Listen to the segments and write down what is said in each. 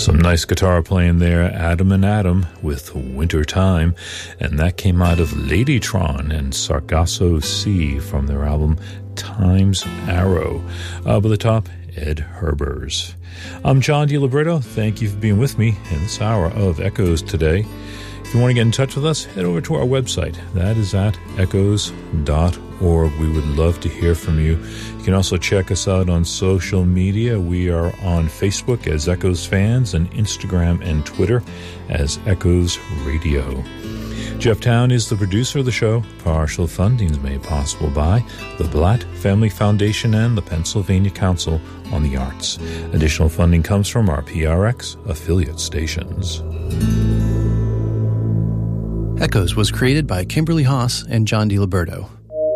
Some nice guitar playing there, Adam and Adam with Winter Time, and that came out of Ladytron and Sargasso Sea from their album Time's Arrow. Up at the top, Ed Herbers. I'm John DiLiberto. Thank you for being with me in this hour of Echoes today. If you want to get in touch with us, head over to our website. That is at echoes.org. We would love to hear from you. You can also check us out on social media. We are on Facebook as Echoes Fans and Instagram and Twitter as Echoes Radio. Jeff Town is the producer of the show. Partial funding is made possible by the Blatt Family Foundation and the Pennsylvania Council on the Arts. Additional funding comes from our PRX affiliate stations. Echoes was created by Kimberly Haas and John DiLiberto.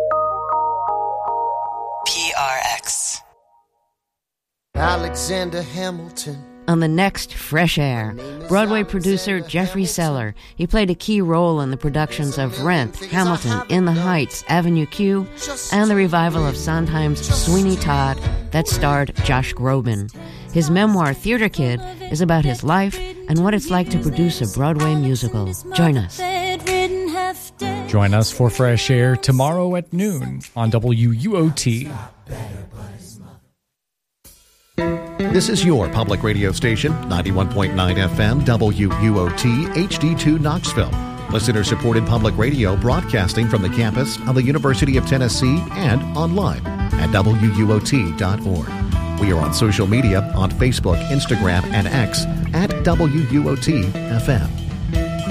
PRX. Alexander Hamilton. On the next Fresh Air, Broadway producer Jeffrey Seller. He played a key role in the productions of Rent, Hamilton, In the Heights, Avenue Q, and the revival of Sondheim's Sweeney Todd that starred Josh Groban. His memoir, Theater Kid, is about his life and what it's like to produce a Broadway musical. Join us. Join us for Fresh Air tomorrow at noon on WUOT. This is your public radio station, 91.9 FM, WUOT, HD2 Knoxville. Listener-supported public radio broadcasting from the campus of the University of Tennessee and online at WUOT.org. We are on social media on Facebook, Instagram, and X at WUOT FM.